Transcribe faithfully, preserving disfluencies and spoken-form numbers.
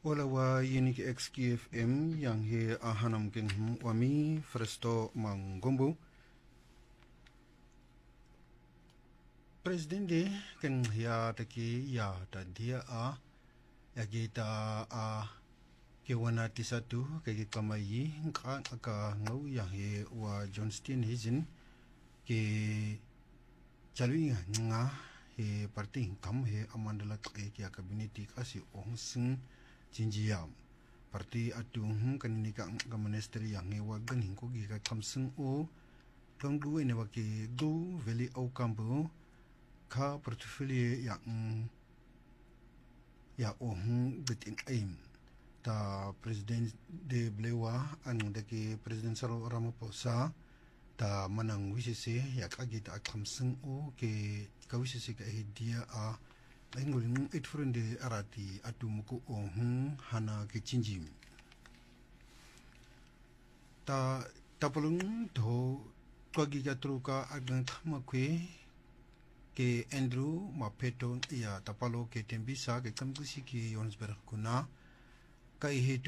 Wala wa Unique X K F M yang he ahanam king wami Fresto Mangombo. Presidente ken ya taki ya tadia a yagita a kewana tisatu kay kamayi ka ka ngau yang he wa Johnston Hizin ke chalui nga he parti kam he amandala ke ya kabineti kasi ongsin jinjiyam parti atung kanini ka ka ministry yang he wa ganing ko gi ka kamsing o kanggu ene wa ke go valley au kambu ka portfolio yang ya ohun bitin aim ta president de blewa ang de ke presidential Ramaphosa ta manang wisese ya kagita kamsing o ke ka wisese ka dia a ingulin it frende arati atumuko ohun hana ke chinjim ta tapulung do kagi gatruka agang thamakwe ke Andrew Mapeto ya tapalo ke tembisa ke kamgusi ke Johannesburg kuna kai he